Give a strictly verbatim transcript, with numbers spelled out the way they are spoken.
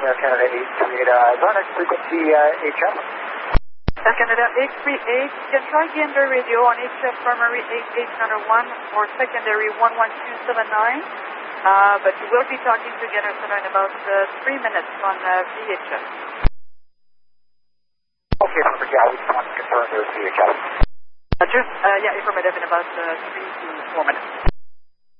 Air Canada eight three eight, uh, Zarnak frequency uh, H F. Air Canada eight three eight, you can try again the radio on H F primary eight eight zero one or secondary one one two seven nine, uh, but you will be talking to Genderson in about uh, three minutes on uh, V H F. Okay, perfect, yeah, we just want to confirm there's V H F. Uh, just, uh, yeah, affirmative in about uh, three to four minutes.